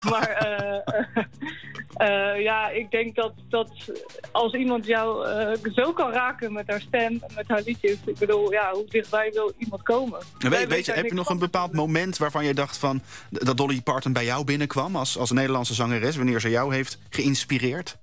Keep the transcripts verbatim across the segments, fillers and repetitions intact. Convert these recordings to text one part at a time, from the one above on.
Maar uh, uh, uh, ja, ik denk dat, dat als iemand jou uh, zo kan raken met haar stem en met haar liedjes... Ik bedoel, ja, hoe dichtbij wil iemand komen? Weet, weet, weet je, heb je nog een bepaald moment waarvan je dacht van... dat Dolly Parton bij jou binnenkwam als, als Nederlandse zangeres... wanneer ze jou heeft geïnspireerd?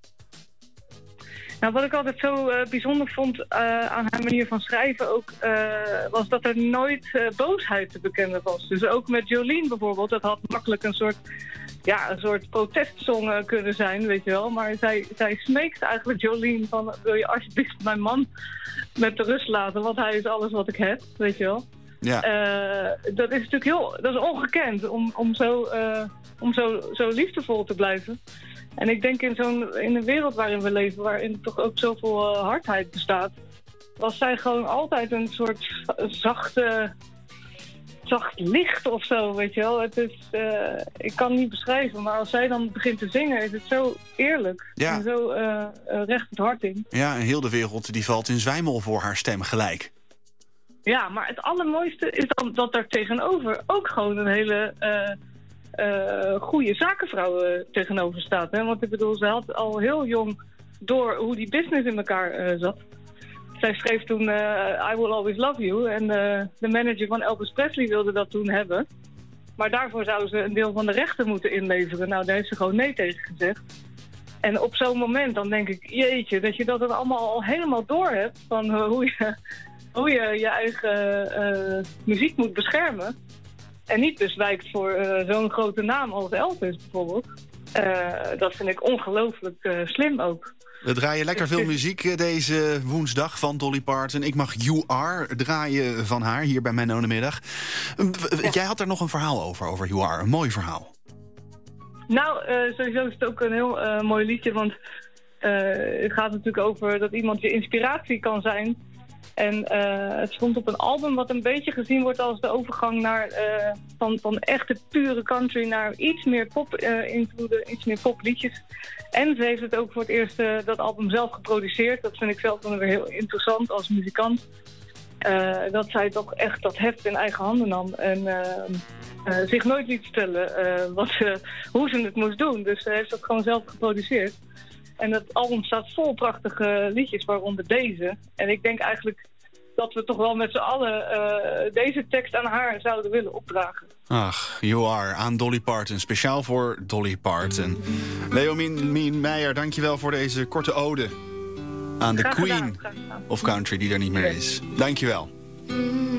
Nou, wat ik altijd zo uh, bijzonder vond uh, aan haar manier van schrijven ook... Uh, was dat er nooit uh, boosheid te bekennen was. Dus ook met Jolene bijvoorbeeld, dat had makkelijk een soort... Ja, een soort protestsong uh, kunnen zijn, weet je wel. Maar zij, zij smeekt eigenlijk Jolene van... wil je alsjeblieft mijn man met de rust laten... want hij is alles wat ik heb, weet je wel. Ja. Uh, dat is natuurlijk heel... Dat is ongekend om, om, zo, uh, om zo, zo liefdevol te blijven. En ik denk in, zo'n, in een wereld waarin we leven... waarin toch ook zoveel uh, hardheid bestaat... was zij gewoon altijd een soort zachte... zacht licht of zo, weet je wel. Het is, uh, ik kan het niet beschrijven, maar als zij dan begint te zingen... is het zo eerlijk ja. en zo uh, uh, recht het hart in. Ja, en heel de wereld die valt in zwijmel voor haar stem gelijk. Ja, maar het allermooiste is dan dat daar tegenover... ook gewoon een hele uh, uh, goede zakenvrouw uh, tegenover staat. Hè? Want ik bedoel, ze had al heel jong door hoe die business in elkaar uh, zat... Zij schreef toen uh, I Will Always Love You. En uh, de manager van Elvis Presley wilde dat toen hebben. Maar daarvoor zou ze een deel van de rechten moeten inleveren. Nou, daar heeft ze gewoon nee tegen gezegd. En op zo'n moment dan denk ik, jeetje, dat je dat dan allemaal al helemaal door hebt... van uh, hoe, je, hoe je je eigen uh, muziek moet beschermen. En niet dus wijkt voor uh, zo'n grote naam als Elvis bijvoorbeeld. Uh, dat vind ik ongelooflijk uh, slim ook. We draaien lekker veel muziek deze woensdag van Dolly Parton. Ik mag You Are draaien van haar hier bij Menno in de middag. Ja. Jij had er nog een verhaal over, over You Are. Een mooi verhaal. Nou, uh, sowieso is het ook een heel uh, mooi liedje. Want uh, het gaat natuurlijk over dat iemand je inspiratie kan zijn. En uh, het stond op een album wat een beetje gezien wordt als de overgang naar, uh, van, van echte pure country naar iets meer pop-invloeden, uh, iets meer popliedjes. En ze heeft het ook voor het eerst uh, dat album zelf geproduceerd. Dat vind ik zelf dan weer heel interessant als muzikant. Uh, dat zij toch echt dat heft in eigen handen nam. En uh, uh, zich nooit liet stellen uh, wat, uh, hoe ze het moest doen. Dus ze heeft dat gewoon zelf geproduceerd. En dat album staat vol prachtige liedjes, waaronder deze. En ik denk eigenlijk dat we toch wel met z'n allen uh, deze tekst aan haar zouden willen opdragen. Ach, You Are, aan Dolly Parton. Speciaal voor Dolly Parton. Leomien Meijer, dankjewel voor deze korte ode aan de Graag Queen gedaan, graag gedaan. of Country die er niet meer is. Dankjewel.